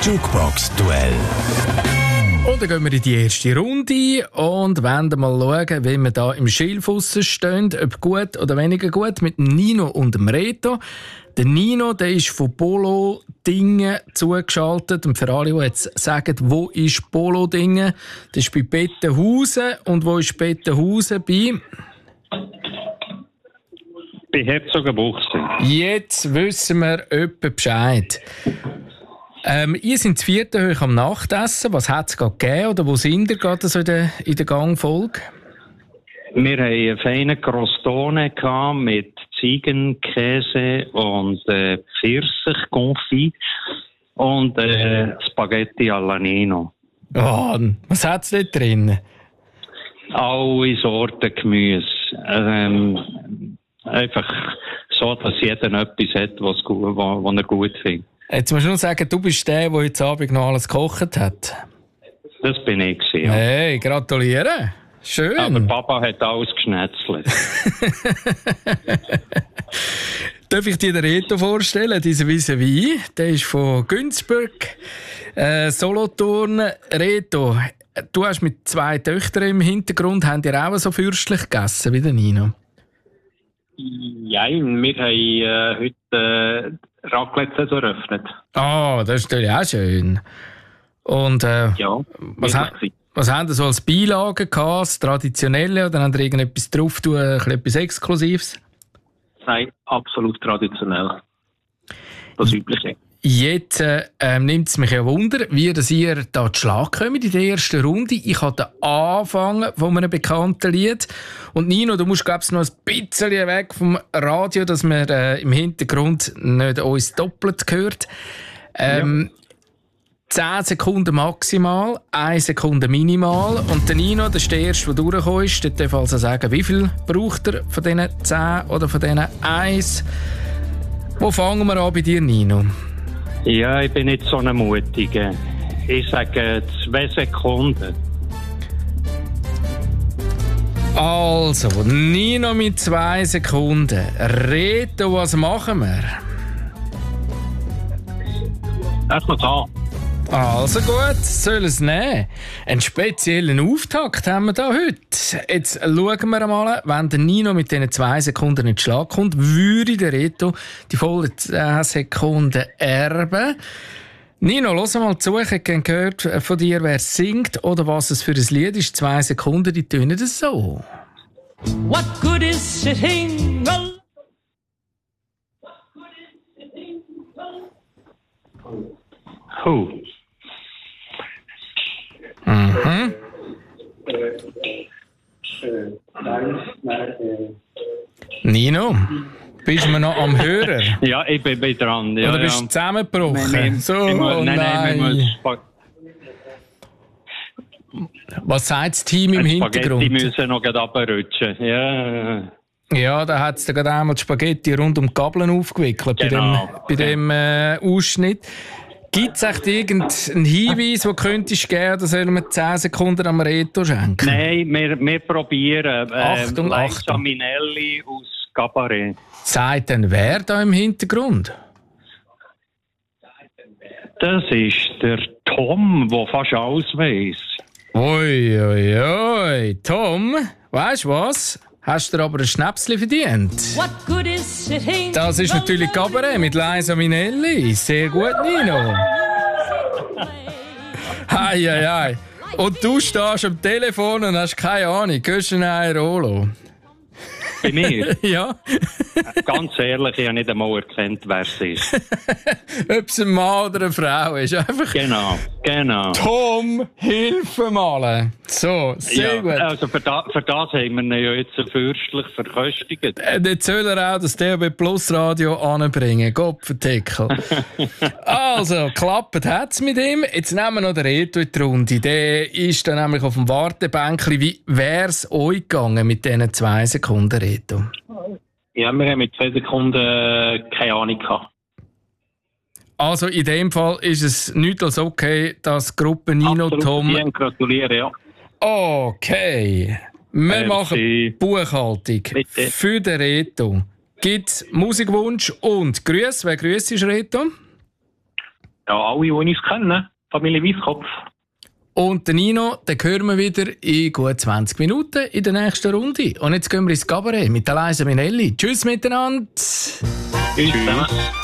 Jukebox-Duell. Und dann gehen wir in die erste Runde und werden mal schauen, wie wir da im Schilfuss stehen, ob gut oder weniger gut, mit dem Nino und dem Reto. Der Nino, der ist von Polo Dingen zugeschaltet. Und für alle, die jetzt sagen, wo ist Polo Dingen? Das ist bei Bettenhausen. Und wo ist Bettenhausen? Bei Herzogenbuchsee. Jetzt wissen wir etwa Bescheid. Ihr seid das 4. hoch am Nachtessen. Was hat es gerade gegeben? Oder wo sind ihr gerade so in der Gangfolge? Wir hatten einen feinen Crostone mit Ziegenkäse und Pfirsichkonfit und Spaghetti alla Nino. Oh, was hat es dort drin? Alle Sorten Gemüse. Einfach so, dass jeder etwas hat, was er gut findet. Jetzt musst du nur sagen, du bist der heute Abend noch alles gekocht hat. Das bin ich gewesen, ja. Hey, gratuliere. Schön. Aber Papa hat alles geschnetzelt. Darf ich dir den Reto vorstellen, diesen Vis-à-vis? Der ist von Günzburg, Solothurn. Reto, du hast mit 2 Töchtern im Hintergrund. Habt ihr auch so fürstlich gegessen wie der Nino? Ja, wir haben heute Raclette eröffnet. Ah, das ist natürlich auch schön. Und Ja, was haben ihr so als Beilage gehabt? Das Traditionelle? Oder habt ihr irgendetwas drauf tun, etwas Exklusives? Nein, absolut traditionell. Das Übliche. Jetzt nimmt es mich ja Wunder, wie dass ihr da zu Schlag kommt in der ersten Runde. Ich habe den Anfang von einem bekannten Lied. Und Nino, du musst, glaube ich, noch ein bisschen weg vom Radio, dass man im Hintergrund nicht uns doppelt hört. 10 Sekunden maximal, 1 Sekunde minimal. Und der Nino, das ist der Erste, der durchgekommen ist. Der darf also sagen, wie viel braucht er von diesen 10 oder von diesen 1? Wo fangen wir an bei dir, Nino? Ja, ich bin nicht so ein Mutiger. Ich sage 2 Sekunden. Also, Nino mit 2 Sekunden. Reto, was machen wir? Erstmal da. Also gut, soll es nehmen. Einen speziellen Auftakt haben wir da heute. Jetzt schauen wir mal, wenn der Nino mit diesen 2 Sekunden in den Schlag kommt, würde der Reto die vollen 10 Sekunden erben. Nino, lass mal zu. Ich hätte gerne gehört von dir, wer singt oder was es für ein Lied ist. 2 Sekunden, die tönen das so. What good is sitting alone? Mhm. Nino, bist du noch am Hörer? Ja, ich bin dran. Ja, Oder bist du zusammengebrochen? Nein. Was sagt das Team im Hintergrund? Die müssen noch runterrutschen. Ja. Ja, da hat es gerade einmal die Spaghetti rund um die Gabeln aufgewickelt bei dem Ausschnitt. Gibt es echt irgendeinen Hinweis, den könntest du geben, oder sollen wir 10 Sekunden am Reto schenken? Nein, wir probieren. Achtung. Liza Minnelli aus Cabaret. Sagt denn wer da im Hintergrund? Das ist der Tom, der fast alles weiss. Ui. Tom, weißt du was? Hast du dir aber ein Schnäpschen verdient? What good is sitting Das ist natürlich Cabaret mit Liza Minnelli. Sehr gut, Nino. Hei. Und du stehst am Telefon und hast keine Ahnung. Gehst du ein Rolo? Bei mir? Ja. Ganz ehrlich, ich habe nicht einmal erkannt, wer es ist. Ob es ein Mann oder eine Frau ist. Einfach Genau. Tom, hilf mal. So, sehr gut. Also für das haben wir ihn ja jetzt fürstlich verköstigt. Jetzt soll er auch das DAB Plus Radio anbringen. Gottverdeckel. Also, klappt hat's mit ihm. Jetzt nehmen wir noch den Reto in die Runde. Der ist dann nämlich auf dem Wartebänkchen. Wie wär's euch gegangen mit diesen 2 Sekunden, Reto? Ja, wir haben mit 2 Sekunden keine Ahnung gehabt. Also in dem Fall ist es nicht als okay, dass die Gruppe Nino, Absolut, Tom... Absolut, gratuliere, ja. Okay. Wir machen Buchhaltung. Bitte. Für den Reto. Gibt es Musikwunsch und Grüße? Wer grüßt ist, Reto? alle, die uns kennen. Familie Weisskopf. Und den Nino, den hören wir wieder in gut 20 Minuten in der nächsten Runde. Und jetzt gehen wir ins Cabaret mit der Liza Minnelli. Tschüss miteinander. Tschüss zusammen.